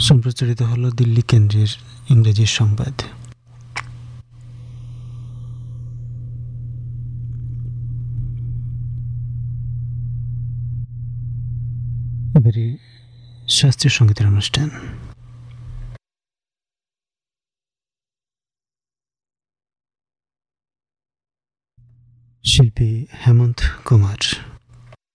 সম্প্রচারিত হলো দিল্লি কেন্দ্রের ইংরেজি সংবাদ। এবারে শাস্ত্রীয় সঙ্গীতের অনুষ্ঠান। শিল্পী হেমন্ত কুমার।